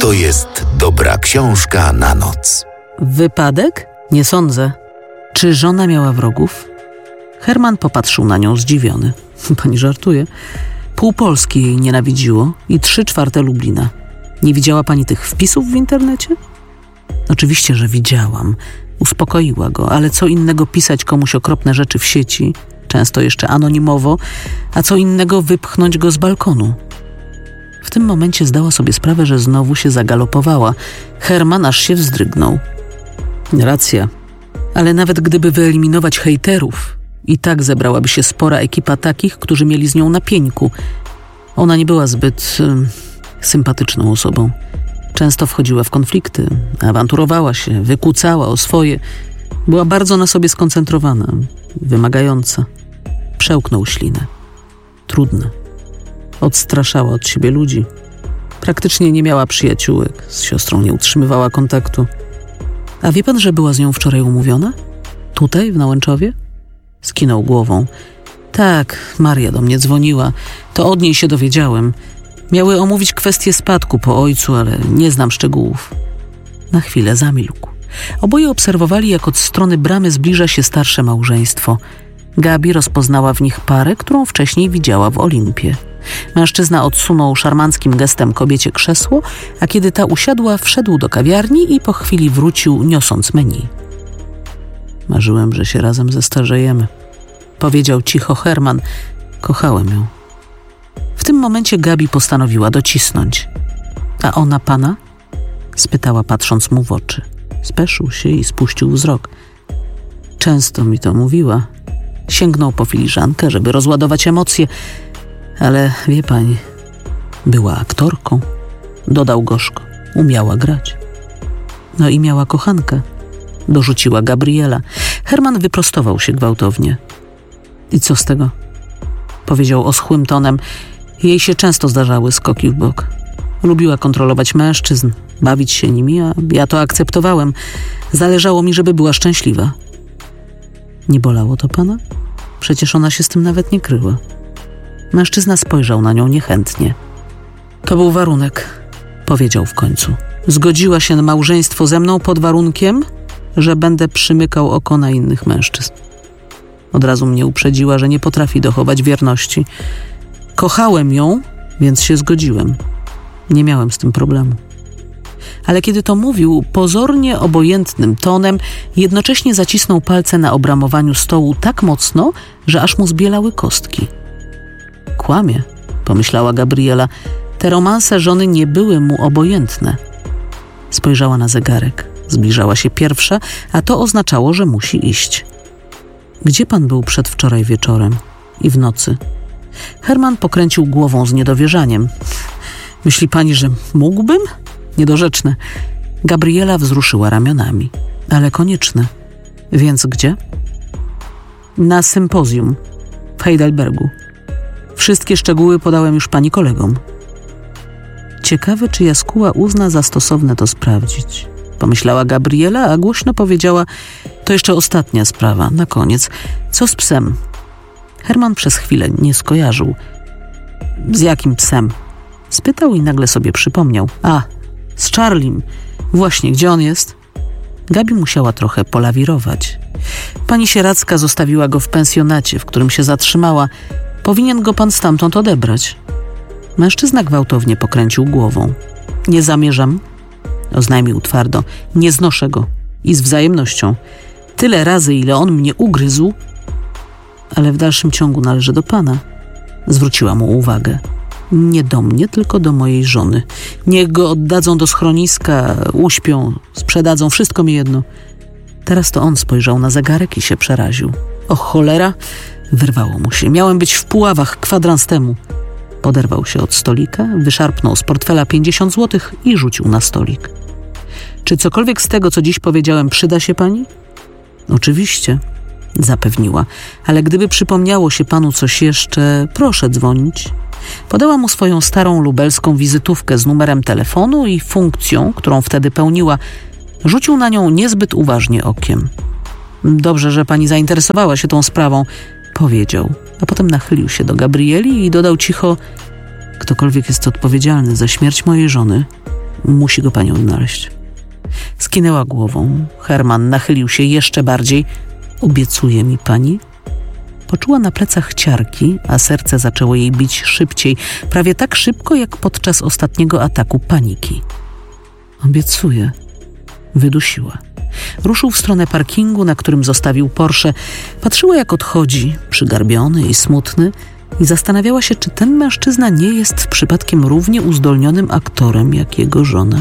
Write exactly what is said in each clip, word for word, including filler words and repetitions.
to jest dobra książka na noc. Wypadek? Nie sądzę. Czy żona miała wrogów? Herman popatrzył na nią zdziwiony. Pani żartuje. Pół Polski jej nienawidziło i trzy czwarte Lublina. Nie widziała pani tych wpisów w internecie? Oczywiście, że widziałam. Uspokoiła go, ale co innego pisać komuś okropne rzeczy w sieci, często jeszcze anonimowo, a co innego wypchnąć go z balkonu. W tym momencie zdała sobie sprawę, że znowu się zagalopowała. Herman aż się wzdrygnął. Racja, ale nawet gdyby wyeliminować hejterów, i tak zebrałaby się spora ekipa takich, którzy mieli z nią na pieńku. Ona nie była zbyt y, sympatyczną osobą. Często wchodziła w konflikty, awanturowała się, wykłócała o swoje. Była bardzo na sobie skoncentrowana, wymagająca. Przełknął ślinę. Trudne. Odstraszała od siebie ludzi. Praktycznie nie miała przyjaciółek, z siostrą nie utrzymywała kontaktu. A wie pan, że była z nią wczoraj umówiona? Tutaj, w Nałęczowie? Skinął głową. Tak, Maria do mnie dzwoniła. To od niej się dowiedziałem. Miały omówić kwestię spadku po ojcu, ale nie znam szczegółów. Na chwilę zamilkł. Oboje obserwowali, jak od strony bramy zbliża się starsze małżeństwo. Gabi rozpoznała w nich parę, którą wcześniej widziała w Olimpie. Mężczyzna odsunął szarmanckim gestem kobiecie krzesło, a kiedy ta usiadła, wszedł do kawiarni i po chwili wrócił, niosąc menu. Marzyłem, że się razem zestarzejemy. Powiedział cicho Herman. Kochałem ją. W tym momencie Gabi postanowiła docisnąć. A ona pana? Spytała, patrząc mu w oczy. Speszył się i spuścił wzrok. Często mi to mówiła. Sięgnął po filiżankę, żeby rozładować emocje. Ale wie pani, była aktorką. Dodał gorzko. Umiała grać. No i miała kochankę. Dorzuciła Gabriela. Herman wyprostował się gwałtownie. I co z tego? Powiedział oschłym tonem. Jej się często zdarzały skoki w bok. Lubiła kontrolować mężczyzn, bawić się nimi, a ja to akceptowałem. Zależało mi, żeby była szczęśliwa. Nie bolało to pana? Przecież ona się z tym nawet nie kryła. Mężczyzna spojrzał na nią niechętnie. To był warunek, powiedział w końcu. Zgodziła się na małżeństwo ze mną pod warunkiem, że będę przymykał oko na innych mężczyzn. Od razu mnie uprzedziła, że nie potrafi dochować wierności. Kochałem ją, więc się zgodziłem. Nie miałem z tym problemu. Ale kiedy to mówił pozornie obojętnym tonem, jednocześnie zacisnął palce na obramowaniu stołu tak mocno, że aż mu zbielały kostki. Kłamie, pomyślała Gabriela. Te romanse żony nie były mu obojętne. Spojrzała na zegarek. Zbliżała się pierwsza, a to oznaczało, że musi iść. Gdzie pan był przedwczoraj wieczorem i w nocy? Herman pokręcił głową z niedowierzaniem. Myśli pani, że mógłbym? Niedorzeczne. Gabriela wzruszyła ramionami. Ale konieczne. Więc gdzie? Na sympozjum w Heidelbergu. Wszystkie szczegóły podałem już pani kolegom. Ciekawe, czy Jaskuła uzna za stosowne to sprawdzić. Pomyślała Gabriela, a głośno powiedziała: to jeszcze ostatnia sprawa, na koniec. Co z psem? Herman przez chwilę nie skojarzył. Z jakim psem? Spytał i nagle sobie przypomniał. A, z Charlim. Właśnie, gdzie on jest? Gabi musiała trochę polawirować. Pani Sieradzka zostawiła go w pensjonacie, w którym się zatrzymała. Powinien go pan stamtąd odebrać. Mężczyzna gwałtownie pokręcił głową. Nie zamierzam, oznajmił twardo. Nie znoszę go. I z wzajemnością. Tyle razy, ile on mnie ugryzł, ale w dalszym ciągu należy do pana. Zwróciła mu uwagę. Nie do mnie, tylko do mojej żony. Niech go oddadzą do schroniska, uśpią, sprzedadzą, wszystko mi jedno. Teraz to on spojrzał na zegarek i się przeraził. O cholera! Wyrwało mu się. Miałem być w Puławach kwadrans temu. Poderwał się od stolika, wyszarpnął z portfela pięćdziesiąt złotych i rzucił na stolik. Czy cokolwiek z tego, co dziś powiedziałem, przyda się pani? Oczywiście, zapewniła, ale gdyby przypomniało się panu coś jeszcze, proszę dzwonić. Podała mu swoją starą lubelską wizytówkę z numerem telefonu i funkcją, którą wtedy pełniła. Rzucił na nią niezbyt uważnie okiem. Dobrze, że pani zainteresowała się tą sprawą, powiedział, a potem nachylił się do Gabrieli i dodał cicho: ktokolwiek jest odpowiedzialny za śmierć mojej żony, Musi go pani odnaleźć. Skinęła głową. Herman nachylił się jeszcze bardziej. Obiecuje mi pani? Poczuła na plecach ciarki, a serce zaczęło jej bić szybciej, prawie tak szybko jak podczas ostatniego ataku paniki. Obiecuję. Wydusiła. Ruszył w stronę parkingu, na którym zostawił Porsche. Patrzyła, jak odchodzi, przygarbiony i smutny, i zastanawiała się, czy ten mężczyzna nie jest przypadkiem równie uzdolnionym aktorem jak jego żona.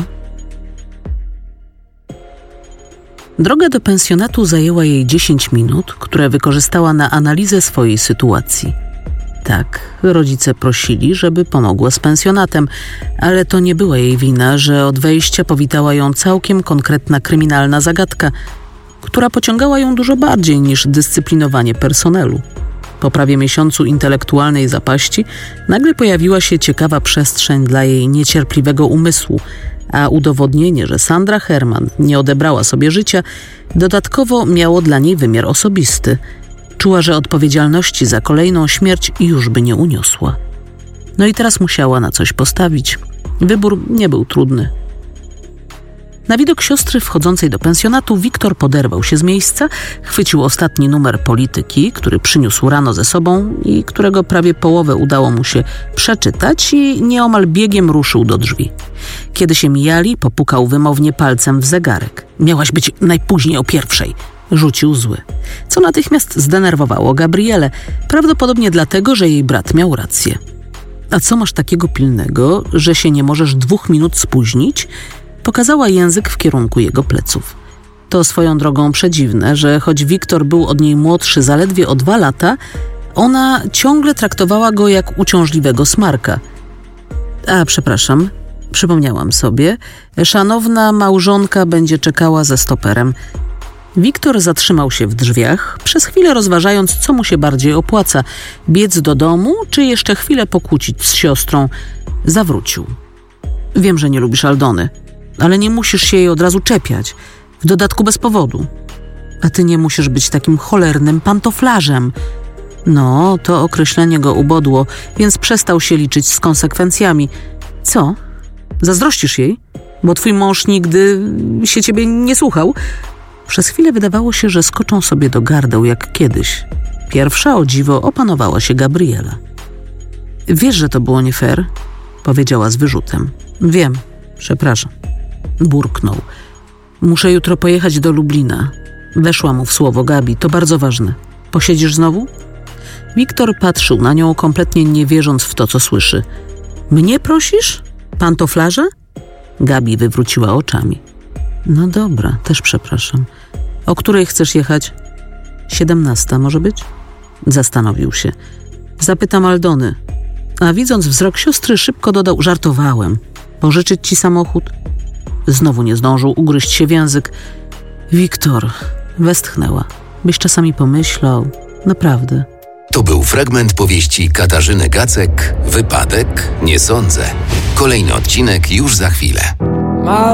Droga do pensjonatu zajęła jej dziesięć minut, które wykorzystała na analizę swojej sytuacji. Tak, rodzice prosili, żeby pomogła z pensjonatem, ale to nie była jej wina, że od wejścia powitała ją całkiem konkretna kryminalna zagadka, która pociągała ją dużo bardziej niż dyscyplinowanie personelu. Po prawie miesiącu intelektualnej zapaści nagle pojawiła się ciekawa przestrzeń dla jej niecierpliwego umysłu, a udowodnienie, że Sandra Herman nie odebrała sobie życia, dodatkowo miało dla niej wymiar osobisty. Czuła, że odpowiedzialności za kolejną śmierć już by nie uniosła. No i teraz musiała na coś postawić. Wybór nie był trudny. Na widok siostry wchodzącej do pensjonatu Wiktor poderwał się z miejsca, chwycił ostatni numer Polityki, który przyniósł rano ze sobą i którego prawie połowę udało mu się przeczytać, i nieomal biegiem ruszył do drzwi. Kiedy się mijali, popukał wymownie palcem w zegarek. Miałaś być najpóźniej o pierwszej. Rzucił zły. Co natychmiast zdenerwowało Gabrielę, prawdopodobnie dlatego, że jej brat miał rację. A co masz takiego pilnego, że się nie możesz dwóch minut spóźnić? Pokazała język w kierunku jego pleców. To swoją drogą przedziwne, że choć Wiktor był od niej młodszy zaledwie o dwa lata, ona ciągle traktowała go jak uciążliwego smarka. A, przepraszam, przypomniałam sobie, szanowna małżonka będzie czekała ze stoperem. Wiktor zatrzymał się w drzwiach, przez chwilę rozważając, co mu się bardziej opłaca, biec do domu, czy jeszcze chwilę pokłócić z siostrą. Zawrócił. Wiem, że nie lubisz Aldony, ale nie musisz się jej od razu czepiać, w dodatku bez powodu. A ty nie musisz być takim cholernym pantoflarzem. No, to określenie go ubodło, więc przestał się liczyć z konsekwencjami. Co? Zazdrościsz jej? Bo twój mąż nigdy się ciebie nie słuchał? Przez chwilę wydawało się, że skoczą sobie do gardeł jak kiedyś. Pierwsza, o dziwo, opanowała się Gabriela. Wiesz, że to było nie fair? Powiedziała z wyrzutem. Wiem, przepraszam. Burknął. Muszę jutro pojechać do Lublina. Weszła mu w słowo Gabi, to bardzo ważne. Posiedzisz znowu? Wiktor patrzył na nią, kompletnie nie wierząc w to, co słyszy. Mnie prosisz? Pantoflarza? Gabi wywróciła oczami. No dobra, też przepraszam. O której chcesz jechać? Siedemnasta może być? Zastanowił się. Zapytam Aldony. A widząc wzrok siostry, szybko dodał, żartowałem. Pożyczyć ci samochód? Znowu nie zdążył ugryźć się w język. Wiktor, westchnęła. Byś czasami pomyślał. Naprawdę. To był fragment powieści Katarzyny Gacek, Wypadek? Nie sądzę. Kolejny odcinek już za chwilę.